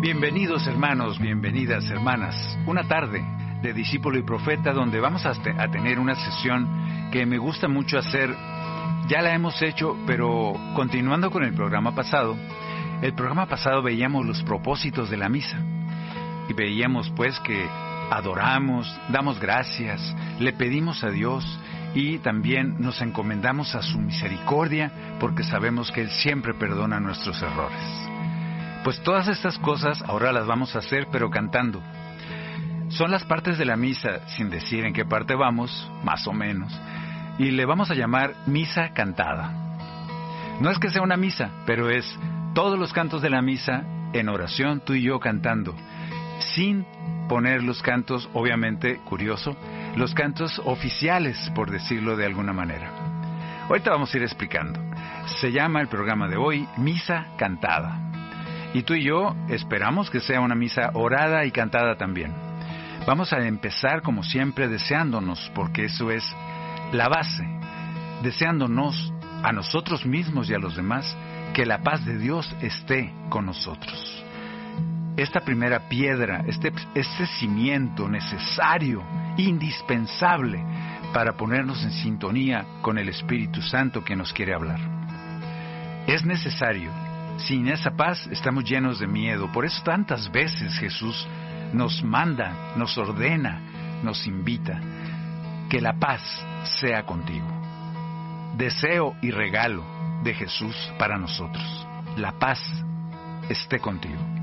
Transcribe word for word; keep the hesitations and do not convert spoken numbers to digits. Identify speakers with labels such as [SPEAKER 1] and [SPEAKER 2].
[SPEAKER 1] Bienvenidos hermanos, bienvenidas hermanas. Una tarde de Discípulo y Profeta donde vamos a, te- a tener una sesión que me gusta mucho hacer. Ya la hemos hecho, pero continuando con el programa pasado, el programa pasado veíamos los propósitos de la misa. Y veíamos pues que adoramos, damos gracias, le pedimos a Dios y también nos encomendamos a su misericordia porque sabemos que Él siempre perdona nuestros errores. Pues todas estas cosas ahora las vamos a hacer, pero cantando. Son las partes de la misa, sin decir en qué parte vamos, más o menos, y le vamos a llamar misa cantada. No es que sea una misa, pero es todos los cantos de la misa en oración, tú y yo cantando, sin poner los cantos, obviamente, curioso, los cantos oficiales, por decirlo de alguna manera. Ahorita vamos a ir explicando. Se llama el programa de hoy Misa Cantada. Y tú y yo esperamos que sea una misa orada y cantada también. Vamos a empezar como siempre deseándonos, porque eso es la base, deseándonos a nosotros mismos y a los demás que la paz de Dios esté con nosotros. Esta primera piedra, este, este cimiento necesario, indispensable para ponernos en sintonía con el Espíritu Santo que nos quiere hablar. Es necesario. Sin esa paz estamos llenos de miedo. Por eso tantas veces Jesús nos manda, nos ordena, nos invita que la paz sea contigo. Deseo y regalo de Jesús para nosotros. La paz esté contigo.